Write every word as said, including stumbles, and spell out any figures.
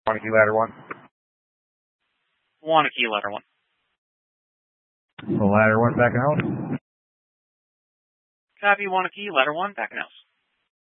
Wanakee ladder one. Wanakee ladder one. So ladder one back in house. Copy Wanakee ladder one back in house.